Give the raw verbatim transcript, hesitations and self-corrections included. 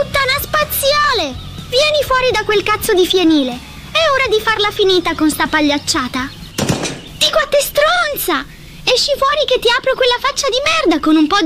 puttana spaziale! Vieni fuori da quel cazzo di fienile. È ora di farla finita con sta pagliacciata. Dico a te, stronza! Esci fuori che ti apro quella faccia di merda con un po'